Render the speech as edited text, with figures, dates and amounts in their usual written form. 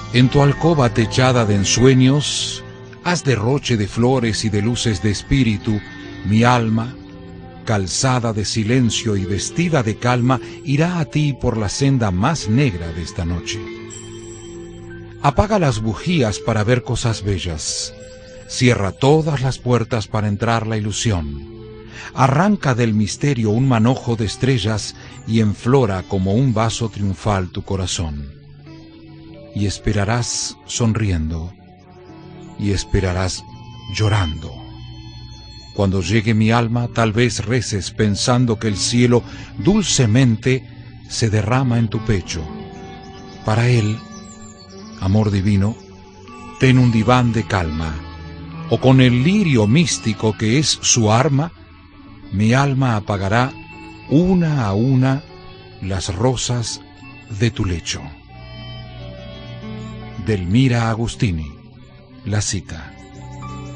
En tu alcoba techada de ensueños, haz derroche de flores y de luces de espíritu. Mi alma, calzada de silencio y vestida de calma, irá a ti por la senda más negra de esta noche. Apaga las bujías para ver cosas bellas. Cierra todas las puertas para entrar la ilusión. Arranca del misterio un manojo de estrellas y enflora como un vaso triunfal tu corazón. Y esperarás sonriendo, y esperarás llorando. Cuando llegue mi alma, tal vez reces pensando que el cielo dulcemente se derrama en tu pecho. Para él, amor divino, ten un diván de calma, o con el lirio místico que es su arma, mi alma apagará una a una las rosas de tu lecho. Delmira Agustini, La cita.